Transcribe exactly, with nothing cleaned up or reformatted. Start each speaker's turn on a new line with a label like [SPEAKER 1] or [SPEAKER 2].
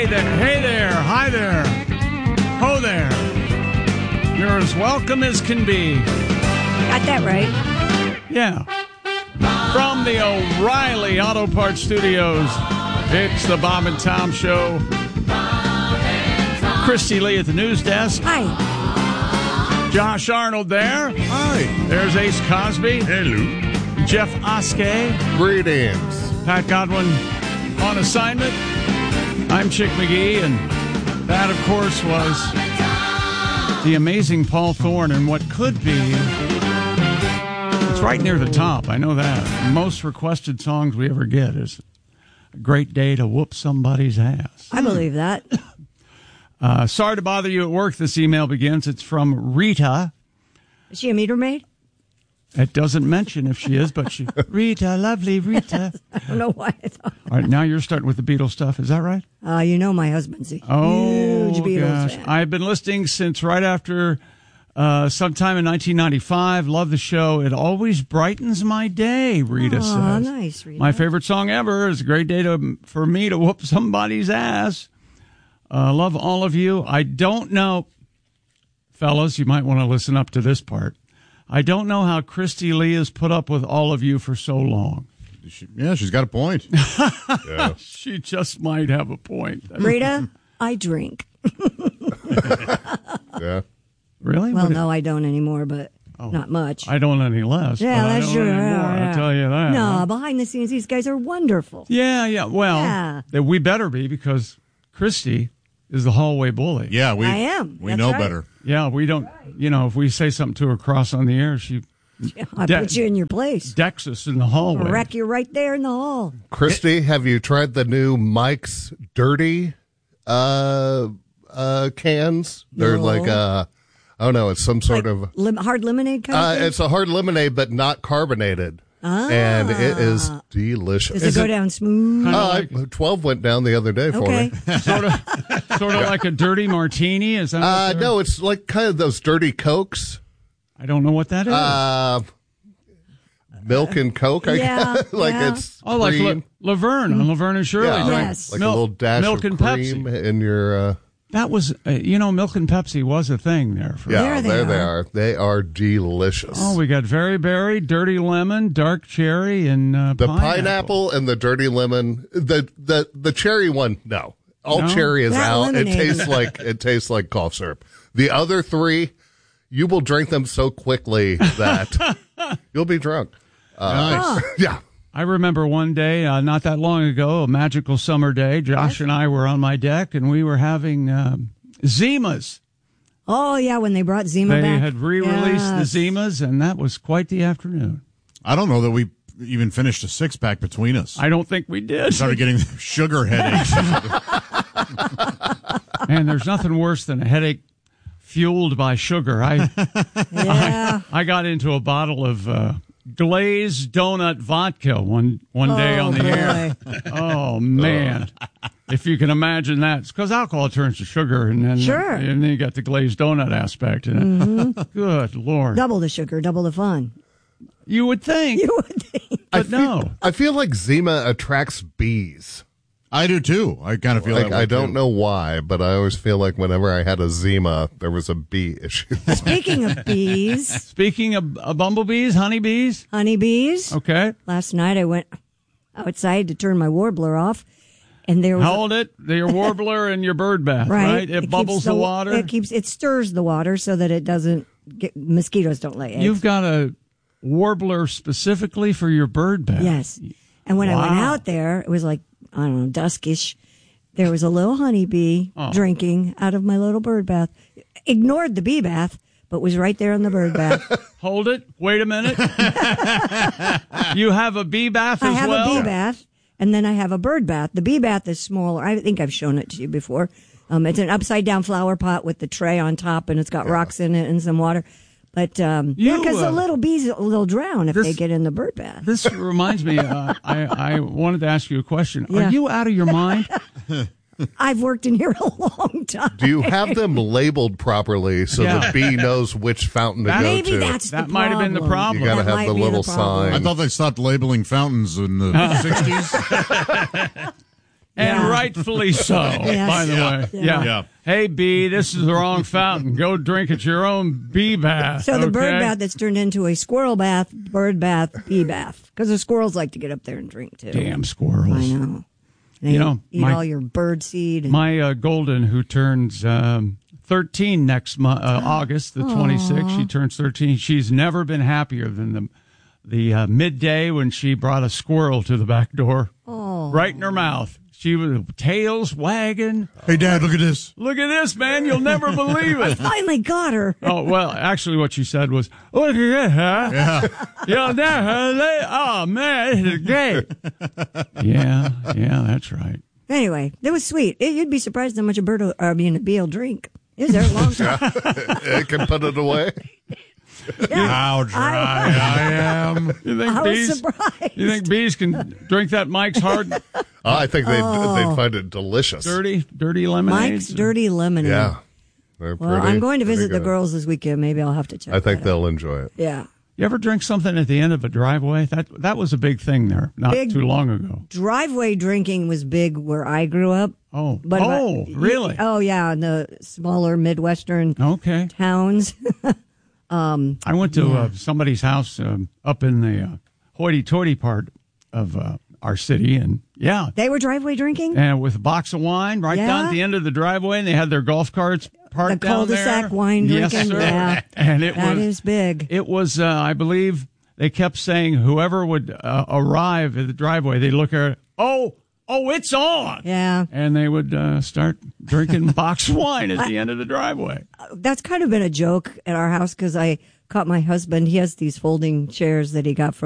[SPEAKER 1] there, hey there, hi there, ho there. You're as welcome as can be.
[SPEAKER 2] Got that right.
[SPEAKER 1] Yeah. From the O'Reilly Auto Parts Studios, it's the Bob and Tom Show. Christy Lee at the news desk.
[SPEAKER 2] Hi.
[SPEAKER 1] Josh Arnold there.
[SPEAKER 3] Hi.
[SPEAKER 1] There's Ace Cosby.
[SPEAKER 3] Hello.
[SPEAKER 1] Jeff Oskey.
[SPEAKER 3] Greetings.
[SPEAKER 1] Pat Godwin on assignment. I'm Chick McGee, and that, of course, was the amazing Paul Thorne and what could be. It's right near the top. I know that. Most requested songs we ever get is A Great Day to Whoop Somebody's Ass.
[SPEAKER 2] I believe that.
[SPEAKER 1] Uh, sorry to bother you at work. This email begins. It's from Rita.
[SPEAKER 2] Is she a meter maid?
[SPEAKER 1] It doesn't mention if she is, but she... Rita, lovely Rita.
[SPEAKER 2] I don't know why I thought.
[SPEAKER 1] All right, now you're starting with the Beatles stuff. Is that right?
[SPEAKER 2] Uh, you know my husband's a
[SPEAKER 1] Oh,
[SPEAKER 2] huge Beatles
[SPEAKER 1] gosh.
[SPEAKER 2] fan.
[SPEAKER 1] I've been listening since right after uh, sometime in nineteen ninety-five. Love the show. It always brightens my day, Rita
[SPEAKER 2] Aw,
[SPEAKER 1] says.
[SPEAKER 2] nice, Rita.
[SPEAKER 1] My favorite song ever is A Great Day to, for me to whoop somebody's ass. Uh, love all of you. I don't know, fellas, you might want to listen up to this part. I don't know how Christy Lee has put up with all of you for so long.
[SPEAKER 3] She, yeah, she's got a point. Yeah.
[SPEAKER 1] She just might have a point.
[SPEAKER 2] Rita, I drink.
[SPEAKER 3] Yeah.
[SPEAKER 1] Really?
[SPEAKER 2] Well,
[SPEAKER 1] What-
[SPEAKER 2] no, I don't anymore, but not much.
[SPEAKER 1] I don't any less.
[SPEAKER 2] yeah,
[SPEAKER 1] but I
[SPEAKER 2] that's
[SPEAKER 1] don't
[SPEAKER 2] true.
[SPEAKER 1] any more,
[SPEAKER 2] Yeah, yeah.
[SPEAKER 1] I'll tell you that.
[SPEAKER 2] No, behind the scenes, these guys are wonderful.
[SPEAKER 1] Yeah, yeah. Well,
[SPEAKER 2] Yeah.
[SPEAKER 1] that we better be because Christy is the hallway bully.
[SPEAKER 3] Yeah, we
[SPEAKER 2] I am.
[SPEAKER 3] We
[SPEAKER 2] That's
[SPEAKER 3] know
[SPEAKER 2] right.
[SPEAKER 3] better.
[SPEAKER 1] Yeah, we don't, you know, if we say something to her cross on the air, she
[SPEAKER 2] I
[SPEAKER 1] De-
[SPEAKER 2] put you in your place.
[SPEAKER 1] decks us in the hallway.
[SPEAKER 2] Wreck you right there in the hall.
[SPEAKER 4] Christy, have you tried the new Mike's Dirty uh, uh, cans? They're
[SPEAKER 2] No.
[SPEAKER 4] like, uh, I don't know, it's some sort
[SPEAKER 2] Like
[SPEAKER 4] of,
[SPEAKER 2] lim- hard lemonade kind
[SPEAKER 4] uh,
[SPEAKER 2] of thing?
[SPEAKER 4] it's a hard lemonade, but not carbonated. And it is delicious.
[SPEAKER 2] Does it go down smooth?
[SPEAKER 4] Uh, I- twelve went down the other day for
[SPEAKER 2] Okay.
[SPEAKER 4] me.
[SPEAKER 1] sort of, sort of like a dirty martini. Is that? what
[SPEAKER 4] Uh,
[SPEAKER 1] they're-
[SPEAKER 4] no, it's like kind of those dirty Cokes.
[SPEAKER 1] I don't know what that is.
[SPEAKER 4] Uh, milk and Coke, I
[SPEAKER 2] Yeah,
[SPEAKER 4] guess. like
[SPEAKER 2] yeah.
[SPEAKER 4] it's
[SPEAKER 1] oh, like
[SPEAKER 4] cream.
[SPEAKER 1] La- Laverne on Laverne and Shirley.
[SPEAKER 4] yeah,
[SPEAKER 1] right?
[SPEAKER 2] Yes.
[SPEAKER 4] like
[SPEAKER 1] Milk-
[SPEAKER 4] a little dash
[SPEAKER 1] milk
[SPEAKER 4] of
[SPEAKER 1] and
[SPEAKER 4] cream
[SPEAKER 1] Pepsi.
[SPEAKER 4] in your... Uh,
[SPEAKER 1] That was, uh, you know, milk and Pepsi was a thing there for.
[SPEAKER 4] yeah,
[SPEAKER 2] There they
[SPEAKER 4] there they
[SPEAKER 2] are.
[SPEAKER 4] are. They are delicious.
[SPEAKER 1] Oh, we got very berry, dirty lemon, dark cherry, and uh,
[SPEAKER 4] The
[SPEAKER 1] pineapple.
[SPEAKER 4] pineapple and the dirty lemon, the the the cherry one, no, all
[SPEAKER 1] No?
[SPEAKER 4] cherry is
[SPEAKER 2] That
[SPEAKER 4] out. It
[SPEAKER 2] lemonade.
[SPEAKER 4] tastes like it tastes like cough syrup. The other three, you will drink them so quickly that you'll be drunk.
[SPEAKER 3] Nice.
[SPEAKER 4] Yeah,
[SPEAKER 1] I remember one day, uh, not that long ago, a magical summer day. Josh and I were on my deck, and we were having um, Zimas.
[SPEAKER 2] Oh, yeah, when they brought Zima
[SPEAKER 1] They
[SPEAKER 2] back.
[SPEAKER 1] had re-released
[SPEAKER 2] Yes.
[SPEAKER 1] the Zimas, and that was quite the afternoon.
[SPEAKER 3] I don't know that we even finished a six pack between us.
[SPEAKER 1] I don't think we did.
[SPEAKER 3] started getting sugar headaches.
[SPEAKER 1] Man, there's nothing worse than a headache fueled by sugar. I
[SPEAKER 2] Yeah.
[SPEAKER 1] I got into a bottle of uh, glazed donut vodka one one day
[SPEAKER 2] Oh,
[SPEAKER 1] on the
[SPEAKER 2] boy.
[SPEAKER 1] air. Oh man, if you can imagine that, it's because alcohol turns to sugar, and then
[SPEAKER 2] Sure.
[SPEAKER 1] and then you got the glazed donut aspect in it.
[SPEAKER 2] Mm-hmm.
[SPEAKER 1] Good Lord,
[SPEAKER 2] Double the sugar, double the fun.
[SPEAKER 1] you would think,
[SPEAKER 2] You would think.
[SPEAKER 4] I
[SPEAKER 1] but
[SPEAKER 4] feel,
[SPEAKER 1] no.
[SPEAKER 4] I feel like Zima attracts bees.
[SPEAKER 3] I do too. I kind of feel
[SPEAKER 4] Like
[SPEAKER 3] that way
[SPEAKER 4] I don't
[SPEAKER 3] too.
[SPEAKER 4] know why, but I always feel like whenever I had a Zima, there was a bee issue.
[SPEAKER 2] Speaking of bees,
[SPEAKER 1] Speaking of uh, bumblebees, honeybees,
[SPEAKER 2] honeybees,
[SPEAKER 1] okay,
[SPEAKER 2] last night I went outside to turn my warbler off, and there was a-
[SPEAKER 1] hold it. Your warbler and your bird bath,
[SPEAKER 2] right.
[SPEAKER 1] right? It,
[SPEAKER 2] keeps
[SPEAKER 1] bubbles the, water.
[SPEAKER 2] It keeps it stirs the water so that it doesn't get mosquitoes don't lay eggs.
[SPEAKER 1] You've got a warbler specifically for your bird bath.
[SPEAKER 2] Yes. And when I went
[SPEAKER 1] Wow.
[SPEAKER 2] out there, it was like, I don't know, duskish. There was a little honeybee
[SPEAKER 1] Oh.
[SPEAKER 2] drinking out of my little bird bath. Ignored the bee bath, but was right there in the bird bath.
[SPEAKER 1] Hold it. Wait a minute. You have a bee bath
[SPEAKER 2] I
[SPEAKER 1] as
[SPEAKER 2] have
[SPEAKER 1] well?
[SPEAKER 2] a bee bath, and then I have a bird bath. The bee bath is smaller. I think I've shown it to you before. Um, it's an upside down flower pot with the tray on top, and it's got rocks in it and some water. But um, yeah,
[SPEAKER 1] You,
[SPEAKER 2] because
[SPEAKER 1] uh,
[SPEAKER 2] the little bees will drown if
[SPEAKER 1] this-
[SPEAKER 2] they get in the bird bath.
[SPEAKER 1] This reminds me, uh, I, I wanted to ask you a question.
[SPEAKER 2] Yeah.
[SPEAKER 1] Are you out of your mind?
[SPEAKER 2] I've worked in here a long time.
[SPEAKER 4] Do you have them labeled properly so
[SPEAKER 1] Yeah.
[SPEAKER 4] the bee knows which fountain to
[SPEAKER 1] That-
[SPEAKER 4] go
[SPEAKER 2] Maybe
[SPEAKER 4] to?
[SPEAKER 2] that's
[SPEAKER 1] That
[SPEAKER 2] the
[SPEAKER 1] might have been the problem.
[SPEAKER 4] You gotta
[SPEAKER 2] That
[SPEAKER 4] have
[SPEAKER 2] might
[SPEAKER 4] the
[SPEAKER 2] be
[SPEAKER 4] little
[SPEAKER 2] problem.
[SPEAKER 4] sign.
[SPEAKER 3] I thought they stopped labeling fountains in the sixties.
[SPEAKER 1] And
[SPEAKER 2] Yeah.
[SPEAKER 1] rightfully so,
[SPEAKER 2] Yes.
[SPEAKER 1] by the
[SPEAKER 3] Yeah.
[SPEAKER 1] way.
[SPEAKER 2] Yeah.
[SPEAKER 1] Yeah.
[SPEAKER 3] Yeah.
[SPEAKER 1] Hey, bee, this is the wrong fountain. Go drink at your own bee bath.
[SPEAKER 2] So the bird
[SPEAKER 1] okay?
[SPEAKER 2] bath that's turned into a squirrel bath, bird bath, bee bath. Because the squirrels like to get up there and drink, too.
[SPEAKER 1] Damn squirrels.
[SPEAKER 2] I know. They
[SPEAKER 1] You know,
[SPEAKER 2] eat
[SPEAKER 1] my-
[SPEAKER 2] all your bird seed. And,
[SPEAKER 1] My uh, golden, who turns um, thirteen next month, uh, August the twenty-sixth, she turns thirteen. She's never been happier than the the uh, midday when she brought a squirrel to the back door,
[SPEAKER 2] oh.
[SPEAKER 1] right in her mouth. She was tails wagging.
[SPEAKER 3] Hey, Dad, look at this.
[SPEAKER 1] Look at this, man! You'll never believe it.
[SPEAKER 2] Finally got her.
[SPEAKER 1] Oh well, actually, what she said was, "Look at that, huh?
[SPEAKER 3] Yeah.
[SPEAKER 1] You'll never. Oh man, this is great." Yeah, yeah, that's right.
[SPEAKER 2] Anyway, that was sweet. It, you'd be surprised how much a bird, will, or I mean, a bee will drink. It was there a long time.
[SPEAKER 4] It can put it away.
[SPEAKER 3] How dry I am.
[SPEAKER 1] You think
[SPEAKER 2] I was
[SPEAKER 1] bees?
[SPEAKER 2] surprised.
[SPEAKER 1] You think bees can drink that Mike's hard,
[SPEAKER 4] Oh, I think they'd,
[SPEAKER 2] Oh.
[SPEAKER 4] they'd find it delicious.
[SPEAKER 1] dirty, dirty lemonade?
[SPEAKER 2] Mike's Dirty Lemonade.
[SPEAKER 4] Yeah. They're
[SPEAKER 2] Well,
[SPEAKER 4] pretty-
[SPEAKER 2] I'm going to
[SPEAKER 4] pretty
[SPEAKER 2] visit the
[SPEAKER 4] good.
[SPEAKER 2] girls this weekend. Maybe I'll have to check
[SPEAKER 4] I think
[SPEAKER 2] that
[SPEAKER 4] they'll enjoy it.
[SPEAKER 2] out. Yeah.
[SPEAKER 1] You ever drink something at the end of a driveway? That that was a big thing there, not
[SPEAKER 2] Big-
[SPEAKER 1] too long ago.
[SPEAKER 2] Driveway drinking was big where I grew up.
[SPEAKER 1] Oh,
[SPEAKER 2] But
[SPEAKER 1] oh,
[SPEAKER 2] but-
[SPEAKER 1] really?
[SPEAKER 2] Oh, yeah, in the smaller Midwestern
[SPEAKER 1] Okay.
[SPEAKER 2] towns.
[SPEAKER 1] I went to uh, somebody's house um, up in the uh, hoity-toity part of uh, our city, and yeah,
[SPEAKER 2] They were driveway drinking?
[SPEAKER 1] and with a box of wine right
[SPEAKER 2] Yeah?
[SPEAKER 1] down at the end of the driveway, and they had their golf carts parked
[SPEAKER 2] The
[SPEAKER 1] down there.
[SPEAKER 2] cul-de-sac wine
[SPEAKER 1] Yes,
[SPEAKER 2] drinking,
[SPEAKER 1] sir.
[SPEAKER 2] yeah.
[SPEAKER 1] And it
[SPEAKER 2] That
[SPEAKER 1] was
[SPEAKER 2] is big.
[SPEAKER 1] It was, uh, I believe, they kept saying whoever would uh, arrive at the driveway, they'd look at it, oh, oh, it's on.
[SPEAKER 2] Yeah.
[SPEAKER 1] And they would uh, start drinking box wine at the end of the driveway.
[SPEAKER 2] That's kind of been a joke at our house because I caught my husband. He has these folding chairs that he got from